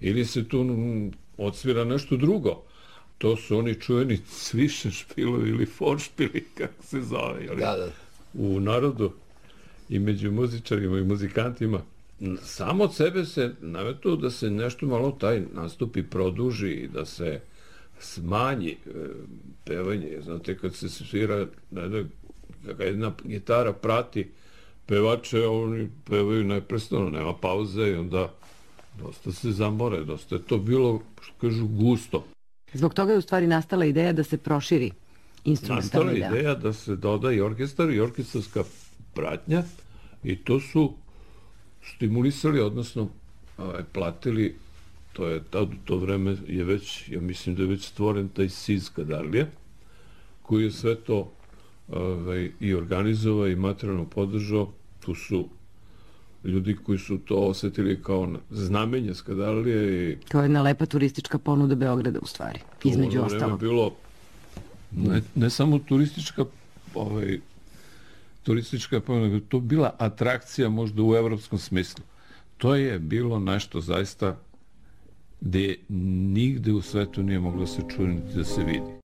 ili se tu odsvira nešto drugo. To su oni čuveni cvišenšpilovi ili foršpili, kako se zove, u narodu i među muzičarima i muzikantima. Samo od sebe se nametu da se nešto malo taj nastupi produži i da se smanji pevanje. Znate, kad se svira, jedna gitara prati pevače, oni pevaju neprestano, nema pauze i onda dosta se zamore, dosta je to bilo, što kažu, gusto. Zbog toga je u stvari nastala ideja da se proširi instrumentalni deo. Nastala ideja da se doda i orkestar i orkestarska pratnja i to su stimulisali, odnosno platili, to vreme je već, ja mislim da je već stvoren taj SIZ Skadarlija, koji je sve to i organizovao i materijalno podržao. Tu su ljudi koji su to osetili kao znamenje Skadarlije. Kao jedna lepa turistička ponuda Beograda, u stvari, između ostalog. To bilo ne samo turistička ponuda, nego to bila atrakcija možda u evropskom smislu. To je bilo nešto zaista gde nigde u svetu nije moglo se čuti da se vidi.